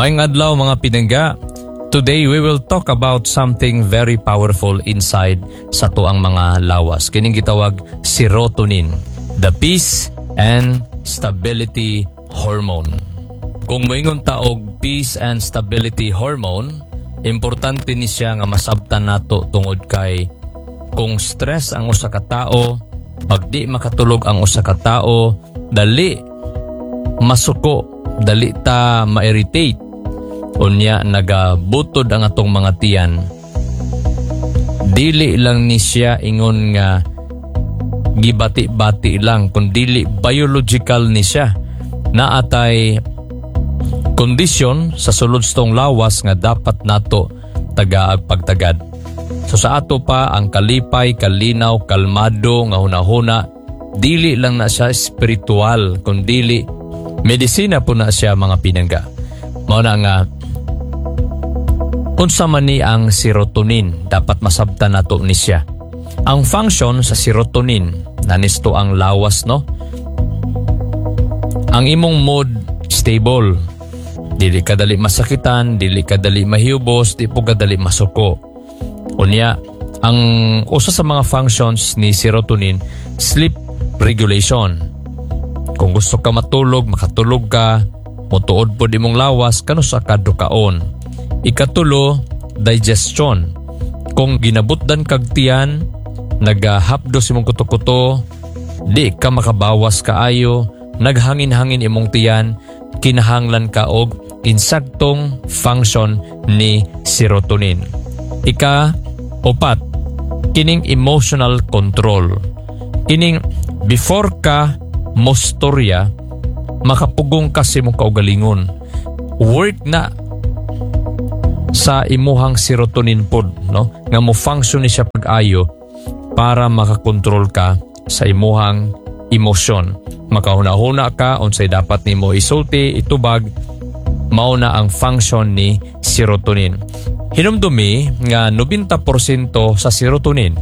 Maayong adlaw mga pinangga. Today we will talk about something very powerful inside sa tuang mga lawas. Kining gitawag serotonin, the peace and stability hormone. Kung moingon taog peace and stability hormone, importante ni siya nga masabtan nato tungod kay kung stress ang usa ka tao, pag di makatulog ang usa ka tao, dali masuko, dali ta ma-irritate. Unya nagabutod ang atong mga tiyan. Dili lang ni siya ingon nga gibati-bati lang, kundi biological ni siya. Naatay kondisyon sa sulod stong lawas nga dapat nato tagaag pagtagad. So sa ato pa ang kalipay, kalinaw, kalmado nga hunahuna, dili lang na siya spiritual, kundi medisina po na siya mga pinangga. Mao na nga unsa man ni ang serotonin, dapat masabtan nato ni siya. Ang function sa serotonin, nanisto ang lawas no. Ang imong mood stable. Dili ka dali masakitan, dili ka dali mahiyubos, di po ka dali masuko. Unya, ang usa sa mga functions ni serotonin, sleep regulation. Kung gusto ka matulog, makatulog ka, mutuod po di mong lawas, kano sa kadukaon. Ikatulo, digestion. Kung ginabutdan kag tiyan, nagahapdos imong kuto-kuto, di ka makabawas kaayo, naghangin-hangin imong tiyan, kinahanglan ka og insaktong function ni serotonin. Ika-4, kining emotional control. Kining before ka mostorya, makapugong ka sa imong kaugalingon. Work na sa imuhang serotonin pod, no? Nga mo function ni siya pag-ayo para makakontrol ka sa imuhang emosyon. Makahuna-huna ka unsay dapat nimo isulti, itubag, mao na ang function ni serotonin. Hinumdumi nga 90% sa serotonin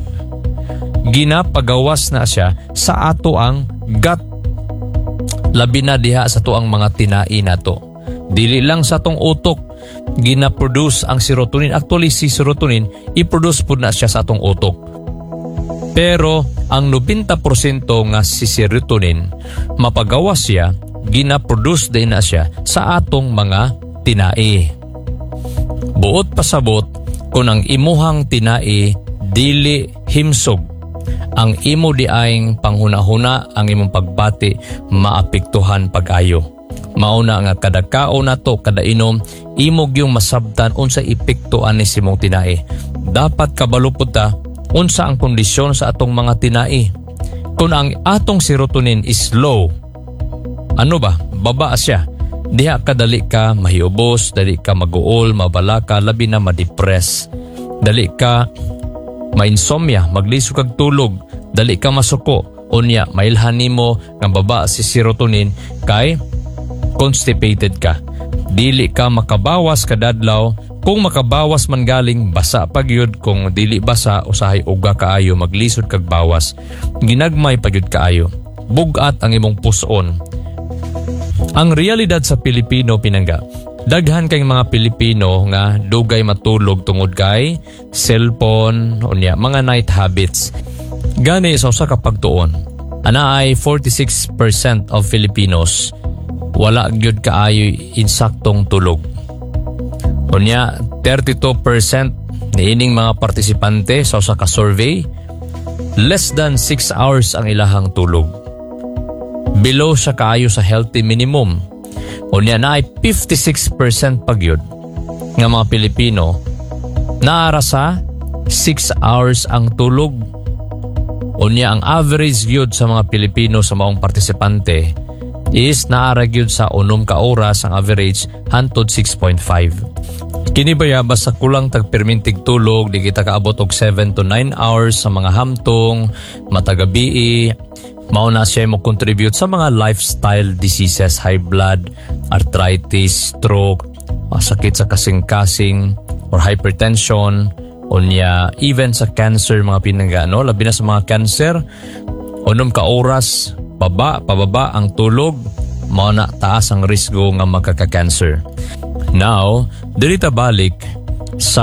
ginapagawas na siya sa ato ang gut. Labi na diha sa tuang mga tinai nato. Dili lang sa tong utok gina-produce ang serotonin. Actually, si serotonin, i-produce po na siya sa atong utok. Pero, ang 90% nga si serotonin, mapagawas siya, gina-produce din na siya sa atong mga tinai. Buot pasabot, kung ang imuhang tinai, dili himsog, ang imo diaing panghuna-huna, ang imong pagbati, maapektuhan pag-ayo. Mauna nga kada kaon nato, kada inom, imog yung masabtan unsa epekto ani simong tinai. Dapat kabalupod ta unsa ang kondisyon sa atong mga tinai. Kung ang atong serotonin is low, ano ba? Baba siya. Diha ka dali ka mahiyubos, dali ka maguol, mabala ka, labi na ma-depress. Dali ka ma-insomnia, maglisod kag tulog, dali ka masuko. Unya, mailhan nimo nga baba si serotonin kay constipated ka. Dili ka makabawas kadadlaw. Kung makabawas man galing, basa pagyud. Kung dili basa, usahay uga kaayo, maglisod kag bawas. Ginagmay pagyud kaayo. Bugat ang imong puson. Ang realidad sa Pilipino, pinangga, daghan kay mga Pilipino nga dugay matulog tungod kay cellphone, unya mga night habits. Gani sa usa ka pagtuon, ana ay 46% of Filipinos wala gyud kaayo insaktong tulog. Unya 32% niining mga partisipante sa usa ka survey, less than 6 hours ang ilahang tulog. Below siya kaayo sa healthy minimum. Unya na ay 56% pagyud nga mga Pilipino naara sa 6 hours ang tulog. Unya ang average gyud sa mga Pilipino sa maong partisipante is naara gyud sa 6 ka oras ang average hantod 6.5. Kini bayaba sa kulang tagpermintig tulog, di kita kaabot og 7 to 9 hours sa mga hamtong, matagabi. Mao na siya mo contribute sa mga lifestyle diseases, high blood, arthritis, stroke, sakit sa kasing-kasing or hypertension, unya even sa cancer mga pinangga, no? Labi na sa mga cancer, 6 ka oras pababa ang tulog, mao na taas ang risgo nga magkaka-cancer. Now, dirita balik sa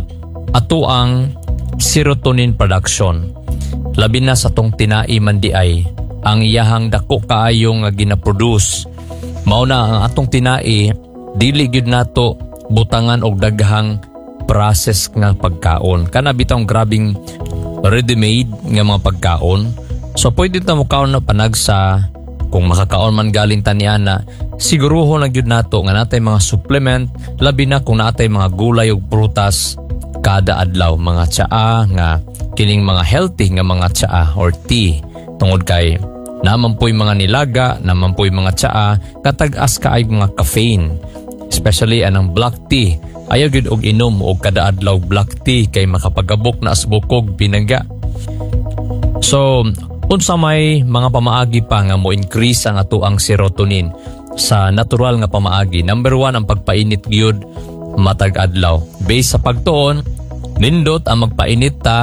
atoang serotonin production. Labi na sa tong tinai man di ay ang iyahang dako kaayo nga ginaproduce. Mao na ang atong tinai dili gyud nato butangan og daghang process nga pagkaon. Kana bitong grabing ready-made nga mga pagkaon. So pwede ta mo kaon na panagsa kung makakaon man galing taniana. Siguruho lang gyud nato nga natay mga supplement labi na kung natay mga gulay ug prutas kada adlaw, mga tsaa nga kining mga healthy nga mga tsaa or tea tungod kay naman po'y mga nilaga, naman po'y mga tsaa katag-as ka ay mga caffeine, especially anang black tea. Ayaw gyud og inom og kada adlaw black tea kay makapagabok na asbukog pinangga. So unsa may mga pamaagi pa nga mo increase ang atoang serotonin sa natural nga pamaagi. Number 1 ang pagpainit gyud matag adlaw. Based sa pagtuon, nindot ang magpainit ta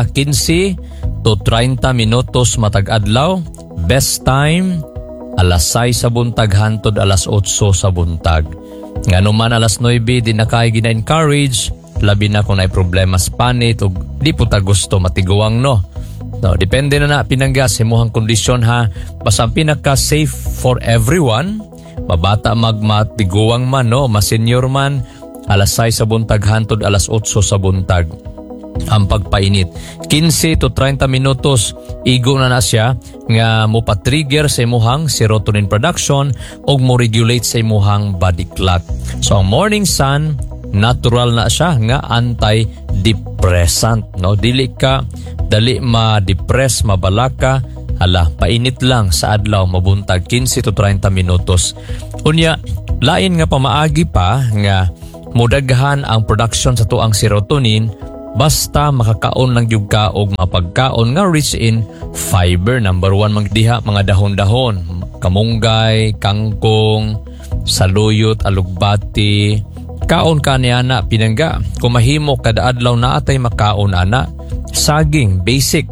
15 to 30 minutos matag adlaw. Best time alas 6 sa buntag hantod alas 8 sa buntag. Nganuman alas 9 di na kay gina-encourage, labi na kung naay problema sa panit o di po ta gusto matiguang no. No, depende na pinangga sa imuhang kondisyon ha. Basta pinaka safe for everyone. Mabata magmatiguang man no, ma-senior man, alas 6 sa buntag hantod alas 8 sa buntag ang pagpainit. 15 to 30 minutos igo na siya nga mo pa-trigger sa imuhang serotonin production o mo regulate sa imuhang body clock. So ang morning sun natural na siya nga anti-depressant no. Dili ka dali ma-depress, mabalaka, hala painit lang sa adlaw mabuntag 15 to 30 minutos. Unya lain nga pamaagi pa nga modaghan ang production sa tuang serotonin basta makakaon lang gyud ka og mapagkaon nga rich in fiber. Number 1 magdiha mga dahon-dahon, kamunggay, kangkong, saluyot, alugbati. Kaon ka ni ana pinangga. Kung mahimo kada adlaw na atay makaon ana. Saging basic.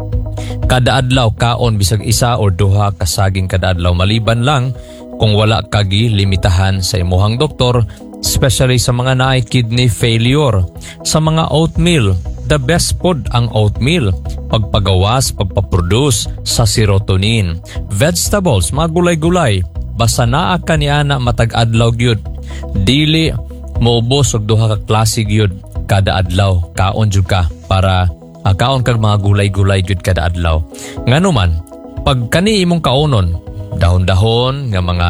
Kada adlaw kaon bisag isa or duha ka saging kada adlaw maliban lang kung wala kagi limitahan sa imuhang doktor. Especially sa mga naay kidney failure. Sa mga oatmeal, the best food ang oatmeal. Pagpagawas, pagpaproduce sa serotonin. Vegetables, mga gulay-gulay. Basta naa ka ni ana matag adlaw gyud. Dili maubos og duha ka klase gyud kada adlaw. Kaon jud ka para kaon kag mga gulay-gulay gyud kada adlaw. Nganuman, pag kani imong kaonon, dahon-dahon nga mga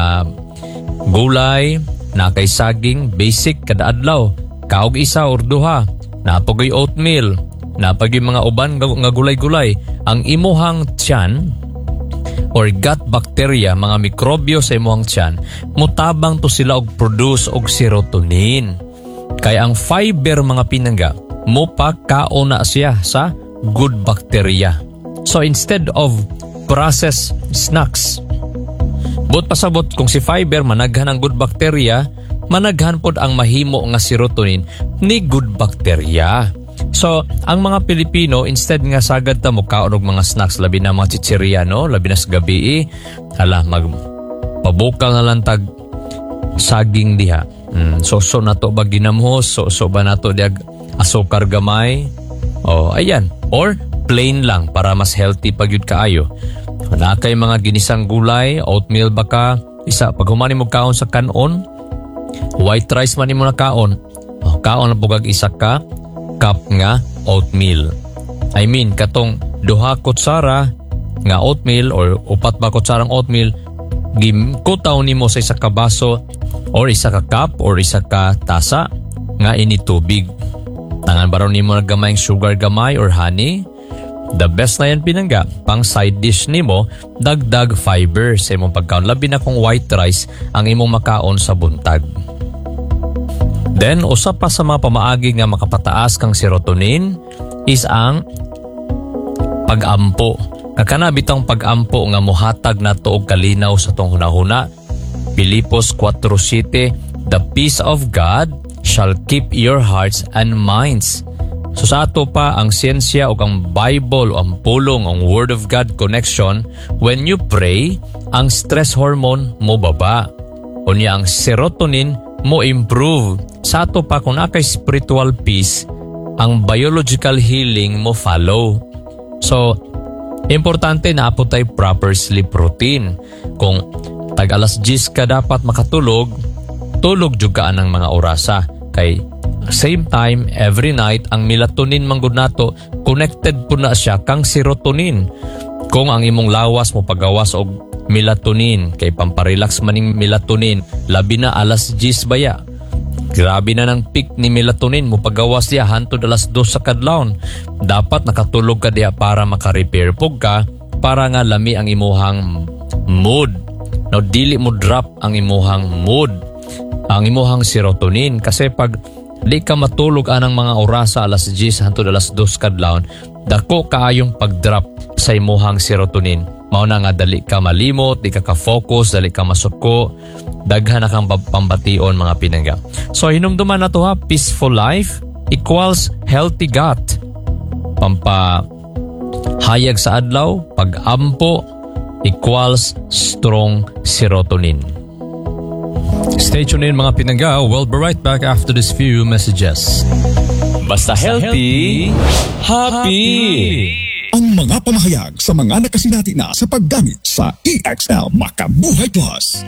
gulay na kay saging basic kada adlaw, kaog isa or duha, napagoy oatmeal, napagay mga uban nga gulay-gulay, ang imuhang tiyan or gut bacteria, mga mikrobyo sa imuhang tiyan, mutabang to sila og produce og serotonin. Kaya ang fiber mga pinangga, mo pa kaon na siya sa good bacteria. So instead of processed snacks, but pasabot kung si fiber managhan ang good bacteria, managhan pod ang mahimo nga serotonin ni good bacteria. So, ang mga Pilipino instead nga sagad ta mo kaon og mga snacks labi na mga chichirya no, labi na sa gabi hala magpabukal na lang tag saging diha. So nato ba ginamhos, so ba nato diag asukar gamay. Oh, ayan. Or plain lang para mas healthy pag yun kaayo. Na kay mga ginisang gulay, oatmeal baka, isa pag humani mo kaon sa kanon, white rice man mo na kaon. Kaon na bugag isa ka cup nga oatmeal. I mean katong duha kutsara nga oatmeal or upat ba kutsarang oatmeal, gimkutaw nimo sa isa ka baso or isa ka cup or isa ka tasa nga ini tubig. Tangan baron nimo na gamayng sugar gamay or honey. The best na yan pinangga, pang side dish nimo, dagdag fiber sa imong pagkaon. Labi na kung white rice ang imong makaon sa buntag. Then, usa pa sa mga pamaagi nga makapataas kang serotonin is ang pag-ampo. Kakana bitang pag-ampo nga muhatag na to og kalinaw sa tong hunahuna. Pilipos 4:7, the peace of God shall keep your hearts and minds. So sa ato pa ang siyensya o ang Bible o ang pulong ang Word of God connection, when you pray, ang stress hormone mo baba. O niya ang serotonin mo improve. Sa ato pa kung nakay spiritual peace, ang biological healing mo follow. So, importante na po tayo proper sleep routine. Kung tag alas 10 ka dapat makatulog, tulog jud ka ng mga orasa. Kay same time, every night, ang melatonin manggod nato, connected po na siya kang serotonin. Kung ang imong lawas mo pagawas og melatonin, kay pamparelax maning melatonin, labi na alas 10 baya. Grabe na ng peak ni melatonin mo pagawas diya hantod alas 2 sa kadlawon. Dapat nakatulog ka diya para maka-repair pug ka, para nga lami ang imuhang mood. No, dili mo drop ang imuhang mood, ang imuhang serotonin. Kasi pag di ka matulog anang mga orasa alas 10 hantod alas 2 kadlawon, dako kaayong pag-drop sa imuhang serotonin. Mao na nga dali ka malimot, di ka ka-focus, dali ka masuko, daghan na kang pambation mga pinangga. So hinumduman na to ha, peaceful life equals healthy gut. Pampahayag sa adlaw, pag-ampo equals strong serotonin. Stay tuned in mga pinangga. We'll be right back after this few messages. Basta healthy, happy! Ang mga pamahayag sa mga nakasinati na sa paggamit sa EXL Makabuhay Plus.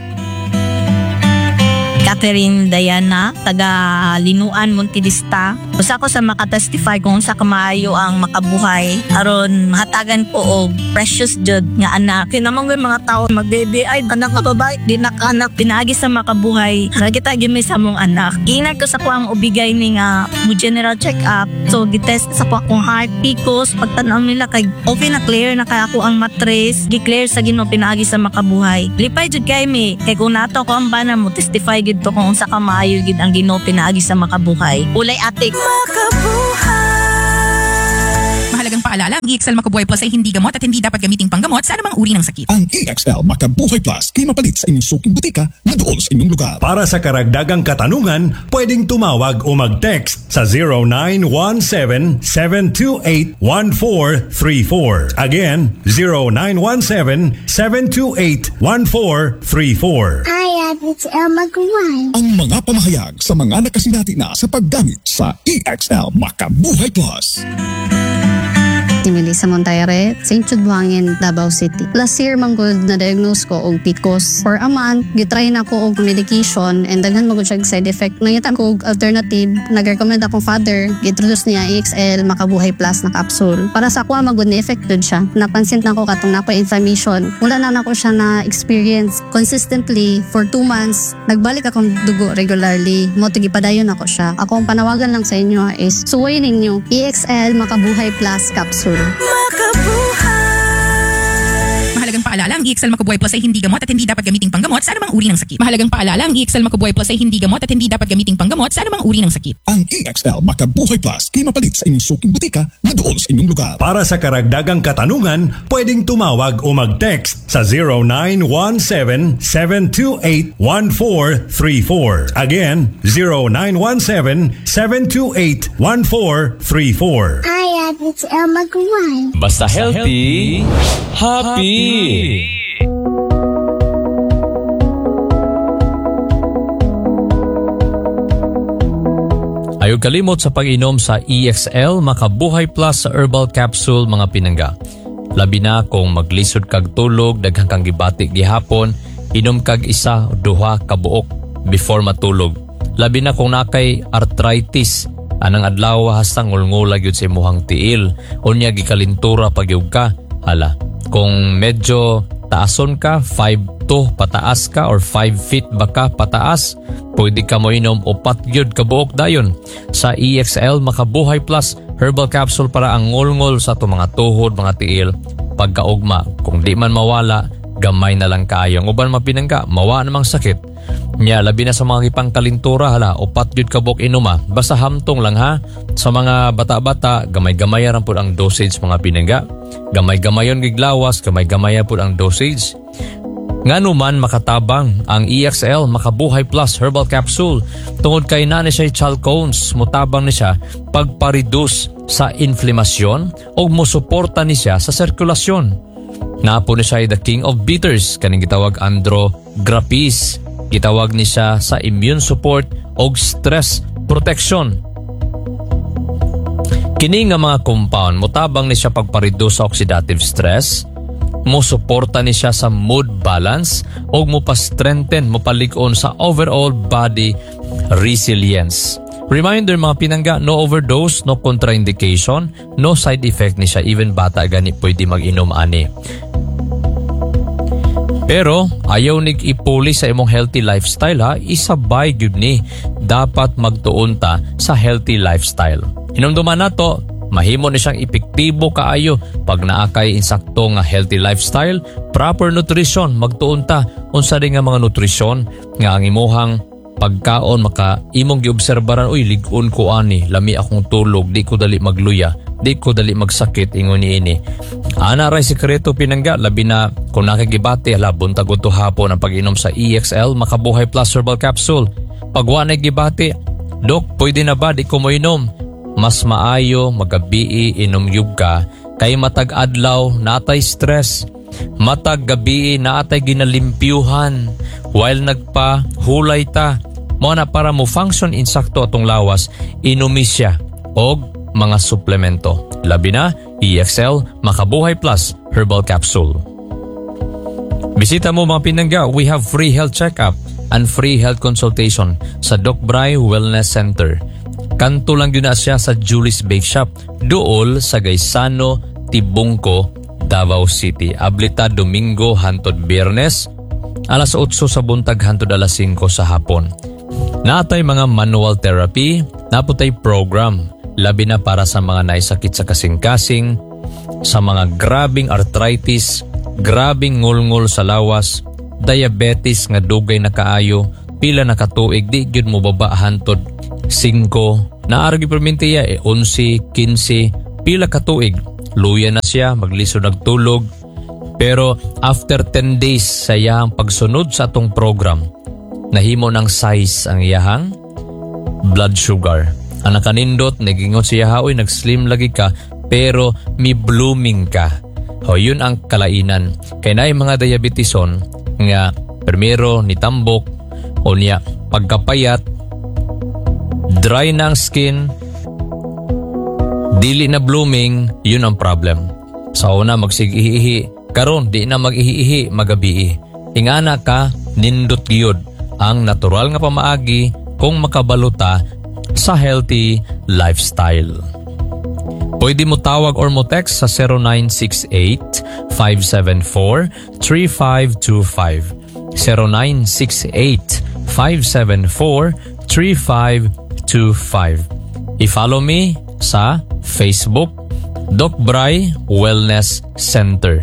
Catherine Diana, taga Linuan, Montevista. Usa ko sa makatestify kung sa kamaayo ang makabuhay aron mahatagan ko og precious jud nga anak. Kinamang mga tao magbebe ay anak nga babae, di nakanak pinaagi sa makabuhay. Kita gyud sa mong anak. Giinag ko sa ko ang ubigay ni nga mo general check up. So gitest sa ko akong heart, picos, pagtan-aw nila kay okay na clear na kay ako ang matres, gi-clear sa Ginoo pinaagi sa makabuhay. Lipay jud kay mi kay kung nato ko ang bana mo testify gid to kung sa kamaayo gid ang Ginoo pinaagi sa makabuhay. Ulay atik makabuhay. Mahalagang paalala, ang EXL Makabuhay Plus ay hindi gamot at hindi dapat gamiting panggamot sa anumang uri ng sakit. Ang EXL Makabuhay Plus kay mapalit sa inyong suking butika na doon sa inyong lugar. Para sa karagdagang katanungan, pwedeng tumawag o mag-text sa 0917-728-1434. Again, 0917-728-1434. EXL Makabuhay. Ang mga pamahayag sa mga nakasinati na sa paggamit sa EXL Makabuhay Plus. Si Melissa Montaire, St. Jude Buhangin, Davao City. Last year, manggod na diagnose ko og PCOS. For a month, gitry na ko og medication and daghan magod siya side effect. Nangitan ko og alternative, nag-recommend akong father, giintroduce niya EXL Makabuhay Plus na capsule. Para sa ako, magod na effected siya. Napansin na ko katong napo inflammation. Wala na ako siya na experience consistently for 2 months. Nagbalik akong dugo regularly. Moto gipadayon ako siya. Ako ang panawagan lang sa inyo is suwayin ninyo EXL Makabuhay Plus capsule. Mahalagang paalala, ang EXL Makabuhay Plus ay hindi gamot at hindi dapat gamiting panggamot sa anumang uri ng sakit. Mahalagang paalala, ang EXL Makabuhay Plus ay hindi gamot at hindi dapat gamiting panggamot sa anumang uri ng sakit. Ang EXL Makabuhay Plus kay mapalit sa inyong suking butika na doon sa inyong lugar. Para sa karagdagang katanungan, pwedeng tumawag o mag-text sa 0917-728-1434. Again, 0917-728-1434. EXL Makabuhay. Basta healthy, happy! Ayaw kalimot sa pag-inom sa EXL Makabuhay Plus sa herbal capsule mga pinangga. Labi na kung maglisod kag tulog, daghang kang gibati gihapon, inom kag isa o duha ka buok before matulog. Labi na kung nakay arthritis, anang adlaw hasta ngulngula gyud sa imong tiil, unya gikalintura pagyud ka. Hala, kung medyo taason ka, 5'2" pataas ka or 5 feet ba ka pataas, pwede ka mo inom upat gyud ka buok dayon sa EXL Makabuhay Plus herbal capsule para ang ngulngol sa to mga tuhod, mga tiil pagkaugma. Kung di man mawala, gamay na lang kayo. Ang uban mapinangga, mawa namang sakit. Nya labi na sa mga ipangkalintura, hala, upat jud ka buok inuma. Basta hamtong lang ha. Sa mga bata-bata, gamay-gamayan po ang dosage mga pinangga. Gamay-gamayon giglawas, gamay-gamayan po ang dosage. Ngano man makatabang ang EXL Makabuhay Plus Herbal Capsule tungod kay na siya chalcones, mutabang ni siya pagpa-reduce sa inflamasyon o musuporta ni siya sa sirkulasyon. Napo ni siya the King of Bitters, kaning gitawag Andro Grappis. Gitawag ni siya sa immune support o stress protection. Kini nga mga compound motabang ni siya pagpa-reduce sa oxidative stress, mosuporta ni siya sa mood balance o mopa-strengthen, mopalig-on sa overall body resilience. Reminder mga pinangga, no overdose, no contraindication, no side effect ni siya. Even bata gani pwede mag-inom ani. Pero ayaw nig ipuli sa imong healthy lifestyle ha, isabay gyud ni dapat magtuon ta sa healthy lifestyle. Hinumduman nato, mahimo ni siyang epektibo kaayo pag naakay insakto nga healthy lifestyle, proper nutrition, magtuon ta unsa di nga mga nutrisyon nga ang imuhang pagkaon maka imong giobserbaran, uy lig-on ko ani, lami akong tulog, di ko dali magluya, di ko dali magsakit ingon niini. Ana ray sekreto pinangga, labi na kung nakikibati hala buntag to hapon ang pag-inom sa EXL Makabuhay Plus Herbal Capsule. Pag wa na gibati, dok pwede na ba di ko mo inom? Mas maayo magabi inom yug ka kay matag adlaw natay stress, matag gabi natay ginalimpyuhan while nagpa hulay ta. Mo na para mo function insakto atong lawas, inumi siya og mga suplemento. Labi na EXL Makabuhay Plus Herbal Capsule. Bisita mo mga pinangga, we have free health checkup and free health consultation sa Doc Bry Wellness Center. Kanto lang yun na siya sa Julie's Bake Shop, duol sa Gaisano, Tibungco, Davao City. Ablita Domingo hantod Biyernes, alas 8 sa buntag hantod alas 5 sa hapon. Natay mga manual therapy, naputay program, labi na para sa mga naisakit sa kasing-kasing, sa mga grabing arthritis, grabing ngulngul sa lawas, diabetes nga dugay na kaayo, pila na katuig, di gyud mo baba hantod 5, naargi permintiya 11, 15, pila katuig, luya na siya, maglisod nagtulog. Pero after 10 days sa iyahang pagsunod sa atong program, nahimo ng size ang iyahang blood sugar. Ang nakanindot, nagingon siya, oy nag-slim lagi ka, pero may blooming ka. O yun ang kalainan. Kaya na yung mga diabetison, nga primero nitambok, o niya pagkapayat, dry na ang skin, dili na blooming, yun ang problem. Sa una magsigihihi, karon di na mag-ihihi, magabi. Ingana ka, nindot giyod ang natural nga pamaagi kung makabaluta sa healthy lifestyle. Pwede mo tawag or mo text sa 0968-574-3525. 0968-574-3525. I-follow me sa Facebook, Doc Bry Wellness Center.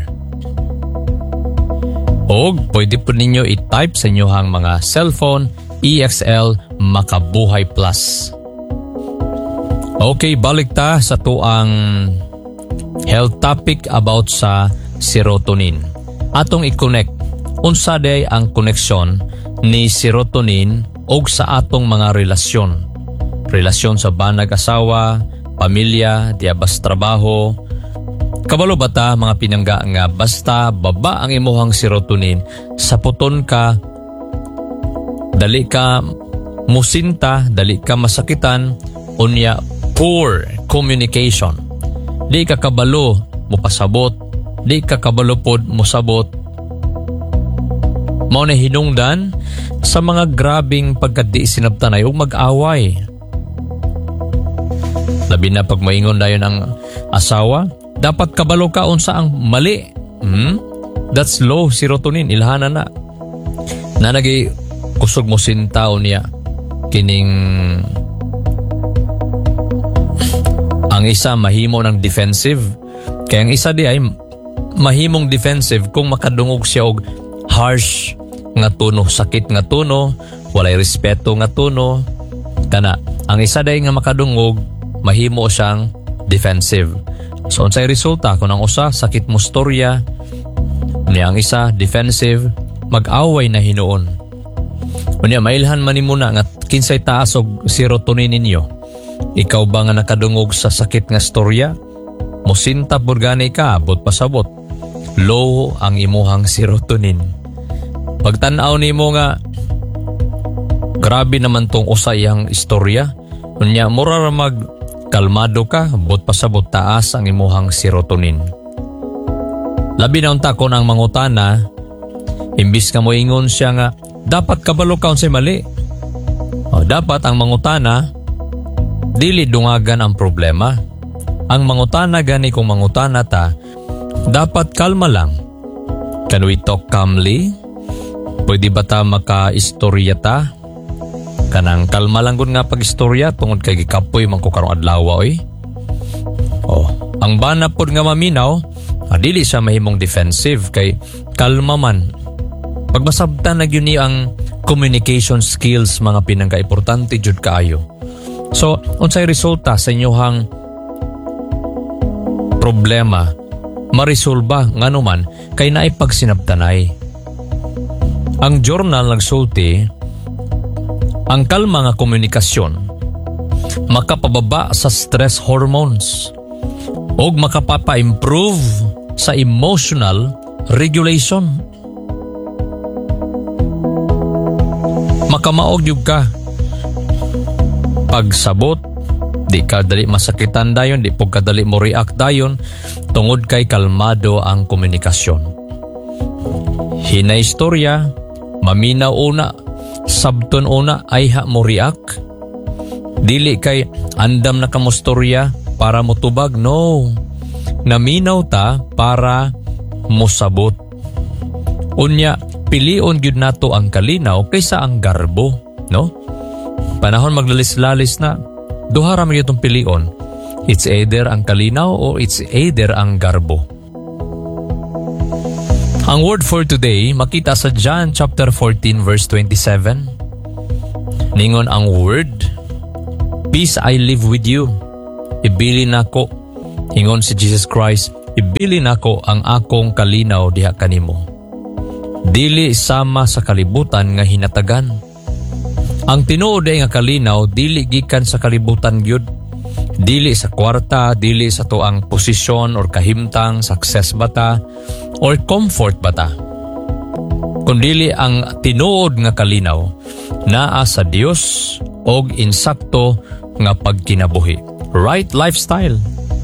O pwede po ninyo i-type sa inyohang mga cellphone, EXL Makabuhay Plus. Okay, balik ta sa tuang health topic about sa serotonin. Atong i-connect, unsa day ang koneksyon ni serotonin og sa atong mga relasyon. Relasyon sa banag-asawa, pamilya, diabas trabaho. Kabalo ba ta mga pinangga nga basta baba ang imuhang serotonin, saputon ka, dali ka musinta, dali ka masakitan, unya poor communication. Di ka kabalo mo pasabot, di ka kabalo pod mo sabot. Mao na hinungdan sa mga grabing pagkadi sinabtanay ug mag-away. Labi na pag maingon dayon ang asawa, dapat kabalo ka unsa ang mali. That's low serotonin, ilhana na. Nanagi kusog mo sintaw niya kining ang isa mahimo ng defensive. Kaya ang isa di ay mahimong defensive kung makadungog siya og harsh nga tono, sakit nga tono, walay respeto nga tono. Kana ang isa day nga makadungog mahimo siyang defensive. So unsay resulta kung ang usa sakit mo storya, ni ang isa defensive, mag-away na hinuon. Unya mailhan man nimo na nga kinsay taas og serotonin ninyo. Ikaw ba nga nakadungog sa sakit nga storya? Mosinta burgani ka, abot pasabot. Low ang imuhang serotonin. Pagtan-aw nimo nga Grabe naman tong usayang istorya. Unya mura ra mag kalmado ka, bot pasabot taas ang imuhang serotonin. Labi na unta ko ng mangutana, imbis ka mo ingon siya nga, dapat kabalo ka unsay mali. O dapat ang mangutana, dili dungagan ang problema. Ang mangutana gani kung mangutana ta, dapat kalma lang. Can we talk calmly? Pwede ba ta maka-istorya ta? Kanang kalma lang gud nga pag-istorya tungod kay gikapoy man ko karong adlaw oy. Ang bana pod nga maminaw, dili siya mahimong defensive kay kalma man. Pagmasabtan na gyud ni ang communication skills mga pinangka-importante jud kaayo. So, unsay resulta sa inyohang problema marisolba nganuman kay naay pagsinabtanay. Ang journal nagsulti, ang kalma nga komunikasyon makapababa sa stress hormones o makapapa-improve sa emotional regulation. Makamaog yug ka pagsabot, di ka dali masakitan dayon, di po ka dali mo react dayon tungod kay kalmado ang komunikasyon. Hinay istorya, maminaw una, sabton una ay ha mo react. Dili kay andam na kamo storya para mo tubag, no. Naminaw ta para mo sabot. Unya, pilion gyud nato ang kalinaw kaysa ang garbo, no? Panahon maglalis-lalis na, duha ra man itong pilion. It's either ang kalinaw or it's either ang garbo. Ang word for today makita sa John chapter 14 verse 27. Ningon ang word, peace I live with you. Ibili nako, ingon si Jesus Christ, ibili nako ang akong kalinaw diha kanimo. Dili sama sa kalibutan nga hinatagan. Ang tinuod ay nga kalinaw dili gikan sa kalibutan gyud. Dili sa kwarta, dili sa tuang posisyon or kahimtang, success bata or comfort bata. Kundili ang tinuod nga kalinaw naa sa Dios og insakto nga pagkinabuhi. Right lifestyle.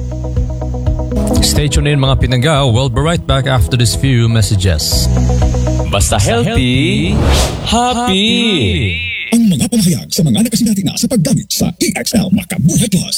Stay tuned in mga pinangga. We'll be right back after this few messages. Basta healthy, happy! Ang mga pamahayag sa mga nakasinati na sa paggamit sa EXL Makabuhay Plus.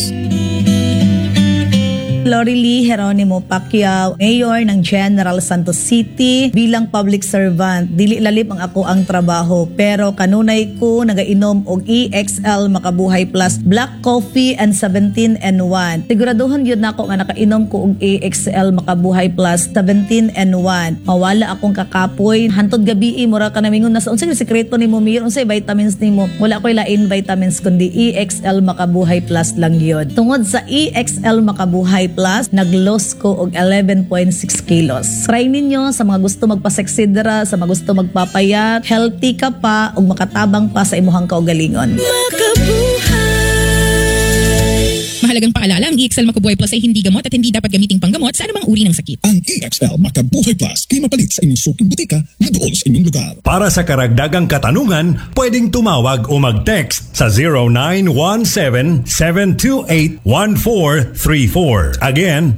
Lorely Geronimo Pacquiao, Mayor ng General Santos City. Bilang public servant, dili lalip ang ako ang trabaho, pero kanunay ko nagainom og EXL Makabuhay Plus Black Coffee and 17-in-1. Siguraduhan yun na ako nga nakainom ko og EXL Makabuhay Plus 17-in-1. Mawala akong kakapoy. Hantod gabi, mura ka namingon na sa unsay sekreto nimo, Mir, unsay vitamins nimo. Wala ko'y lain vitamins kundi EXL Makabuhay Plus lang yun. Tungod sa EXL Makabuhay Plus, nag-loss ko og 11.6 kilos. Try ninyo sa mga gusto magpaseksidra, sa mga gusto magpapayat, healthy ka pa ug makatabang pa sa imuhang kaugalingon. Mahalagang paalala, ang EXL Makabuhay Plus ay hindi gamot at hindi dapat gamiting panggamot sa anumang uri ng sakit. Ang EXL Makabuhay Plus ay mapalit sa inyong suking butika na doon sa inyong lugar. Para sa karagdagang katanungan, pwedeng tumawag o mag-text sa 0917-728-1434. Again,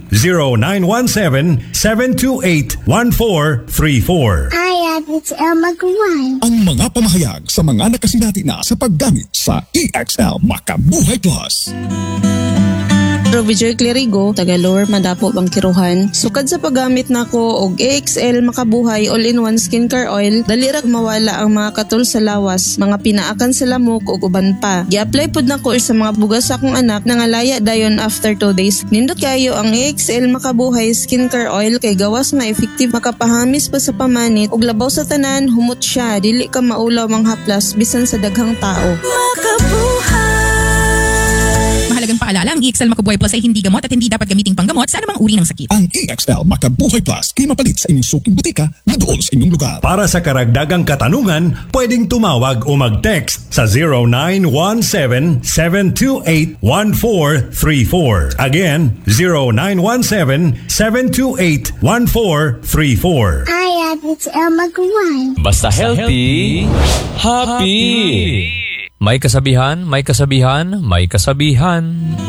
0917-728-1434. EXL Makabuhay. Ang mga pamahayag sa mga nakasinati na sa paggamit sa EXL Makabuhay Plus. Rovijoy Clerigo, taga Lower Madapo, Bangkiruhan. Sukad sa paggamit nako og EXL Makabuhay All-in-One Skincare Oil, dali ra mawala ang mga katol sa lawas, mga pinaakan sa lamok ug uban pa. Gi-apply pud nako sa mga bugas sa akong anak nangalaya dayon after 2 days. Nindot kayo ang EXL Makabuhay Skincare Oil kay gawas nga effective, makapahamis pa sa pamanit ug labaw sa tanan, humot siya, dili ka maulaw mang haplas bisan sa daghang tao. Mahalagang paalala, ang EXL Makabuhay Plus ay hindi gamot at hindi dapat gamiting panggamot sa anumang uri ng sakit. Ang EXL Makabuhay Plus ay mapalit sa inyong suking butika na doon sa inyong lugar. Para sa karagdagang katanungan, pwedeng tumawag o mag-text sa 0917-728-1434. Again, 0917-728-1434. EXL Makabuhay. Basta healthy, happy! May kasabihan, may kasabihan, may kasabihan.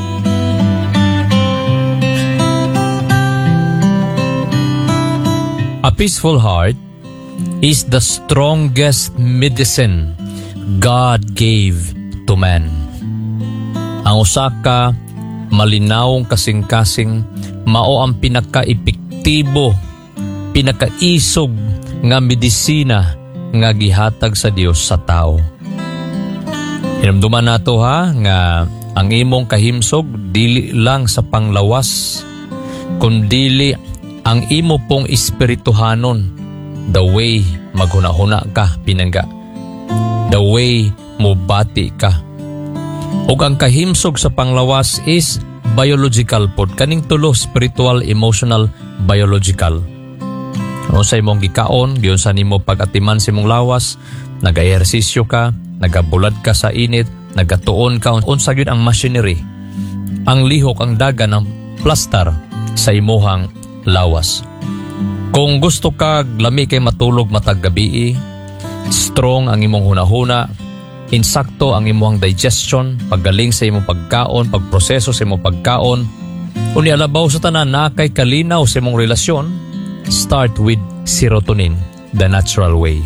A peaceful heart is the strongest medicine God gave to man. Ang usa ka malinawong kasing-kasing mao ang pinaka-epektibo, pinakaisog nga medisina nga gihatag sa Dios sa tao. Hinamduman nato ha nga ang imong kahimsog dili lang sa panglawas kundi ang imo pong espirituhanon, the way maghuna-huna ka pinangga, the way mo bati ka. Ug ang kahimsog sa panglawas is biological pod, kaning tulo, spiritual, emotional, biological. O sa imong gikaon, giyon sa nimo pag-atiman sa imong lawas, nag-ehersisyo ka, nagabulad ka sa init, nagatuon ka, unsa gyud ang machinery, ang lihok, ang daga ng plastar sa imuhang lawas. Kung gusto ka lami kay matulog matag gabi, strong ang imong hunahuna, insakto ang imong digestion, paggaling sa imong pagkaon, pagproseso sa imong pagkaon, uni alabaw sa tanan na kay kalinaw sa imong relasyon, start with serotonin, the natural way.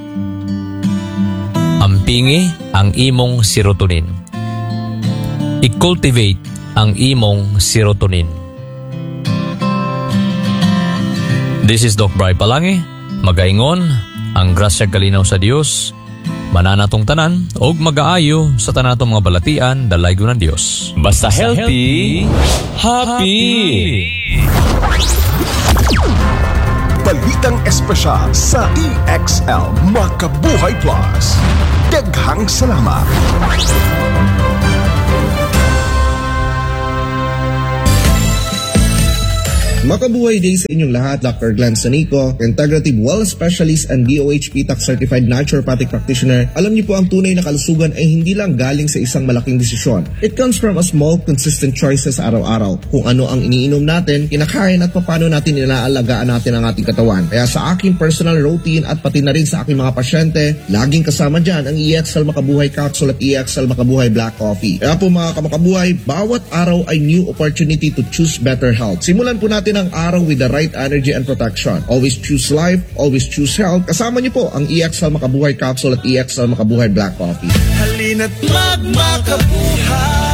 Ampingi ang imong serotonin. I-cultivate ang imong serotonin. This is Doc Bri Palangi, magaingon ang grasya kalinaw sa Dios, mananatong tanan og magaayo sa tanatong mga balatian dalaygo ng Dios. Basta healthy, happy. Balitang espesyal sa EXL Makabuhay Plus. Daghang salamat. Makabuhay day sa inyong lahat. Dr. Glenn Sanico, Integrative Wellness Specialist and DOH PTAC Certified Naturopathic Practitioner. Alam niyo po, ang tunay na kalusugan ay hindi lang galing sa isang malaking desisyon. It comes from a small, consistent choices araw-araw. Kung ano ang iniinom natin, kinakain at paano natin inaalagaan natin ang ating katawan. Kaya sa aking personal routine at pati na rin sa aking mga pasyente, laging kasama dyan ang EXL Makabuhay Capsule at EXL Makabuhay Black Coffee. Kaya po mga kamakabuhay, bawat araw ay new opportunity to choose better health. Simulan po natin ang araw with the right energy and protection. Always choose life, always choose health. Kasama niyo po ang EXL Makabuhay Capsule at EXL Makabuhay Black Coffee. Halina't magmakabuhay!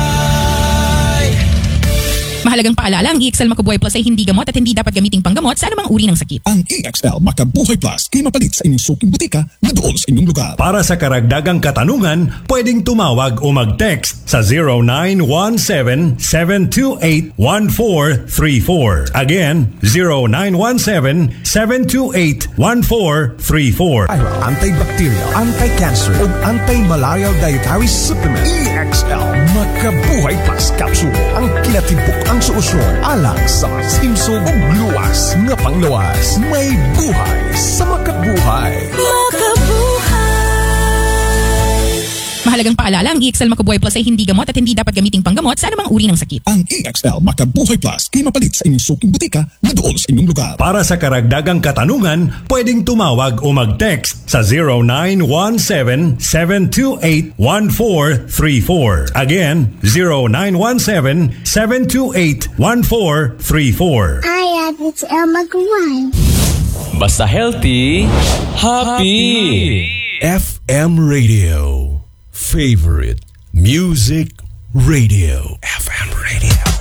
Mahalagang paalala, ang EXL Makabuhay Plus ay hindi gamot at hindi dapat gamiting panggamot sa anumang uri ng sakit. Ang EXL Makabuhay Plus kay mapalit sa inyong suking butika na doon sa inyong lugar. Para sa karagdagang katanungan, pwedeng tumawag o mag-text sa 0917-728-1434. Again, 0917-728-1434. Antibacterial, anti-cancer ug anti-malarial dietary supplement. EXL Makabuhay Plus Capsule. Ang kinatibok ang solusyon alang sa simsog ug luwas nga panglawas. May buhay sa makabuhay. Mahalagang paalala, ang EXL Makabuhay Plus ay hindi gamot at hindi dapat gamiting panggamot sa anumang uri ng sakit. Ang EXL Makabuhay Plus kay mapalit sa inyong suking butika na doon sa inyong lugar. Para sa karagdagang katanungan, pwedeng tumawag o mag-text sa 0917-728-1434. Again, 0917-728-1434. Hi, it's Elma Kawan. Basta healthy, happy. FM Radio. Favorite Music Radio.